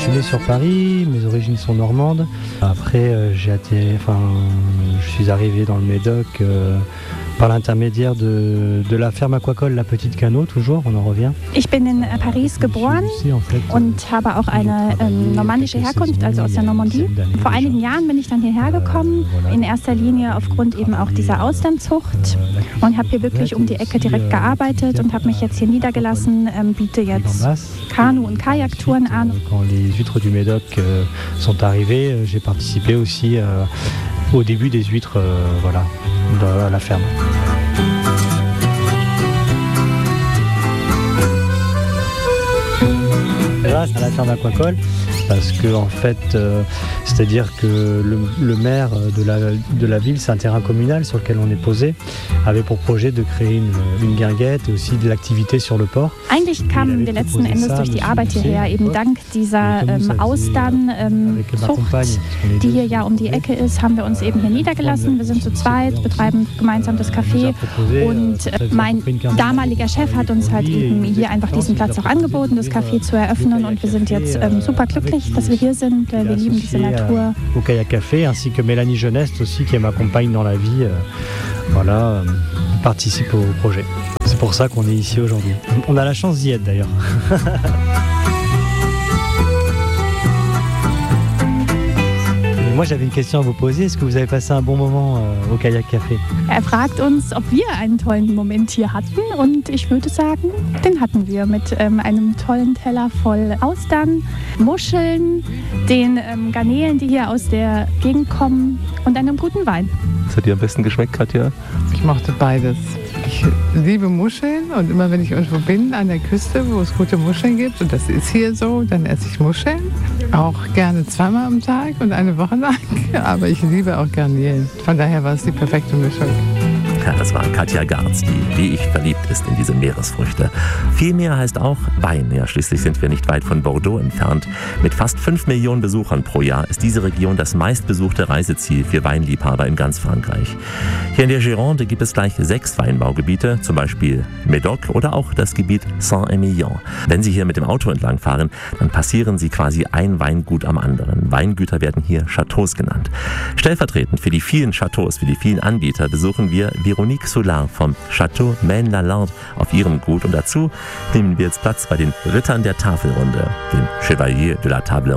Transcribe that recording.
suis né sur Paris, mes origines sont normandes. Après, je suis arrivé dans le Médoc par l'intermédiaire de la ferme aquacole La Petite Canot, toujours, on en revient. Ich bin in Paris geboren und habe auch eine normandische Herkunft, also aus der Normandie. Vor einigen Jahren bin ich dann hierher gekommen, in erster Linie aufgrund eben auch dieser Austernzucht und habe hier wirklich um die Ecke direkt gearbeitet und habe mich jetzt hier niedergelassen, biete jetzt Kanu- und Kajaktouren an. Quand les huîtres du Médoc sont arrivées, j'ai participé aussi au début des huîtres à la ferme. Grâce à la ferme aquacole, parce que en fait, c'est-à-dire que le maire de la ville, c'est un terrain communal sur lequel on est posé, avait pour projet de créer une guinguette et aussi de l'activité sur le port. Eigentlich kamen wir letzten Endes durch die Arbeit hierher, eben dank dieser Austernzucht, die hier ja um die Ecke ist, haben wir uns eben hier niedergelassen. Wir sind zu zweit, betreiben gemeinsam das Café und mein damaliger Chef hat uns halt eben hier einfach diesen Platz auch angeboten, das Café zu eröffnen und wir sind jetzt super glücklich, dass wir hier sind. Wir lieben diese Natur. Au Kayak Café, ainsi que Mélanie Jeuneste aussi, qui m'accompagne dans la vie, participe au projet. C'est pour ça qu'on est ici aujourd'hui. On a la chance d'y être d'ailleurs. Moi, j'avais une question à vous poser. Est-ce que vous avez passé un bon moment au Kayak Café? Fragt uns, ob wir einen tollen Moment hier hatten. Und ich würde sagen, den hatten wir mit einem tollen Teller voll Austern, Muscheln, den Garnelen, die hier aus der Gegend kommen und einem guten Wein. Was hat dir am besten geschmeckt, Katja? Ich mochte beides. Ich liebe Muscheln und immer wenn ich irgendwo bin an der Küste, wo es gute Muscheln gibt, und das ist hier so, dann esse ich Muscheln. Auch gerne zweimal am Tag und eine Woche lang. Aber ich liebe auch Garnelen. Von daher war es die perfekte Mischung. Ja, das war Katja Garz, die wie ich verliebt ist in diese Meeresfrüchte. Viel mehr heißt auch Wein. Ja, schließlich sind wir nicht weit von Bordeaux entfernt. Mit fast 5 Millionen Besuchern pro Jahr ist diese Region das meistbesuchte Reiseziel für Weinliebhaber in ganz Frankreich. Hier in der Gironde gibt es gleich 6 Weinbaugebiete, zum Beispiel Médoc oder auch das Gebiet Saint-Émilion. Wenn Sie hier mit dem Auto entlangfahren, dann passieren Sie quasi ein Weingut am anderen. Weingüter werden hier Chateaus genannt. Stellvertretend für die vielen Chateaus, für die vielen Anbieter besuchen wir Véronique Soulard vom Château Maine-Lalande auf ihrem Gut. Und dazu nehmen wir jetzt Platz bei den Rittern der Tafelrunde, den Chevalier de la Table